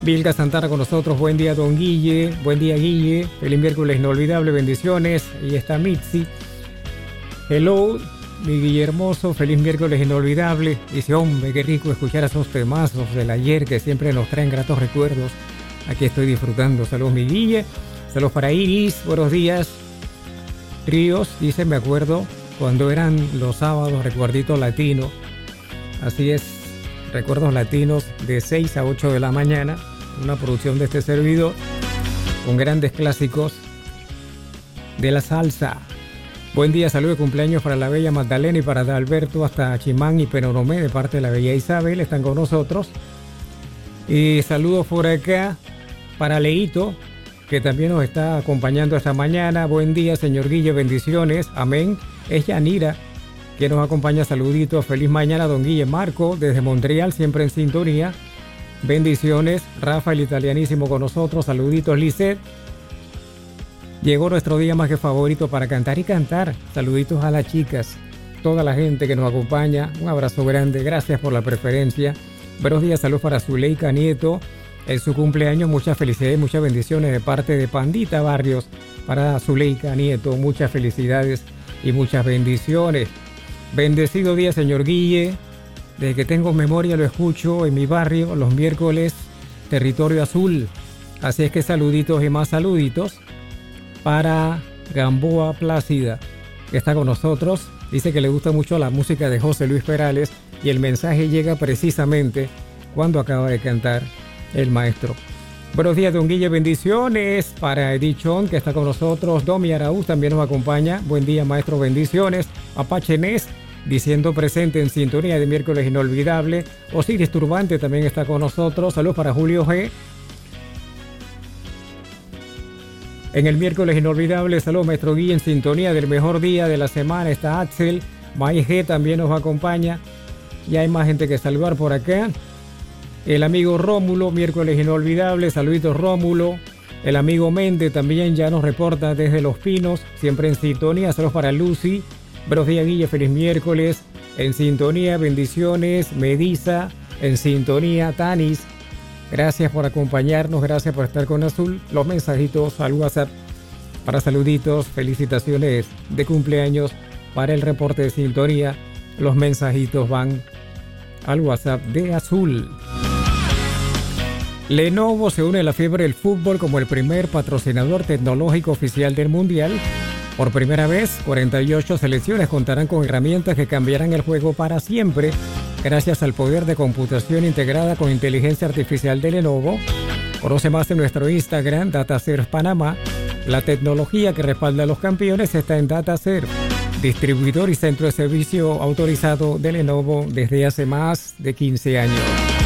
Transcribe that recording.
Vilga Santana con nosotros, buen día don Guille, buen día Guille, feliz miércoles inolvidable, bendiciones. Y está Mitzi. Hello, mi Guille hermoso, feliz miércoles inolvidable. Dice, hombre, qué rico escuchar esos temazos del ayer que siempre nos traen gratos recuerdos. Aquí estoy disfrutando. Saludos mi Guille, saludos para Iris, buenos días. Ríos, dice, me acuerdo cuando eran los sábados, recuerdito latino. Así es, recuerdos latinos de 6 a 8 de la mañana. Una producción de este servidor con grandes clásicos de la salsa. Buen día, salud de cumpleaños para la bella Magdalena y para Alberto hasta Chimán y Penoromé de parte de la bella Isabel, están con nosotros. Y saludos por acá para Leito, que también nos está acompañando esta mañana. Buen día, señor Guille, bendiciones, amén. Es Yanira, que nos acompaña, saluditos, feliz mañana, don Guille. Marco, desde Montreal, siempre en sintonía. Bendiciones, Rafa, el italianísimo con nosotros, saluditos, Lisette. Llegó nuestro día más que favorito para cantar y cantar. Saluditos a las chicas, toda la gente que nos acompaña, un abrazo grande, gracias por la preferencia. Buenos días, salud para Zuleika Nieto, en su cumpleaños, muchas felicidades, muchas bendiciones de parte de Pandita Barrios para Zuleika Nieto, muchas felicidades y muchas bendiciones. Bendecido día, señor Guille. Desde que tengo memoria lo escucho en mi barrio los miércoles, Territorio Azul. Así es que saluditos y más saluditos para Gamboa Plácida, que está con nosotros. Dice que le gusta mucho la música de José Luis Perales y el mensaje llega precisamente cuando acaba de cantar el maestro. Buenos días, don Guille, bendiciones para Edichón, que está con nosotros. Domi Araúz también nos acompaña. Buen día, maestro, bendiciones. Apache Nes, diciendo presente en sintonía de miércoles inolvidable. Osiris Turbante también está con nosotros. Saludos para Julio G. En el miércoles inolvidable, saludos maestro Guille en sintonía del mejor día de la semana. Está Axel, May G también nos acompaña. Y hay más gente que saludar por acá. El amigo Rómulo, miércoles inolvidable, saluditos Rómulo. El amigo Mende también ya nos reporta desde Los Pinos, siempre en sintonía. Saludos para Lucy. Buenos días Guille, feliz miércoles, en sintonía, bendiciones. Mediza, en sintonía. Tanis, gracias por acompañarnos, gracias por estar con Azul. Los mensajitos al WhatsApp para saluditos, felicitaciones de cumpleaños para el reporte de sintonía. Los mensajitos van al WhatsApp de Azul. Lenovo se une a la fiebre del fútbol como el primer patrocinador tecnológico oficial del Mundial. Por primera vez, 48 selecciones contarán con herramientas que cambiarán el juego para siempre, gracias al poder de computación integrada con inteligencia artificial de Lenovo. Conoce más en nuestro Instagram, DataServe Panamá. La tecnología que respalda a los campeones está en DataServe, distribuidor y centro de servicio autorizado de Lenovo desde hace más de 15 años.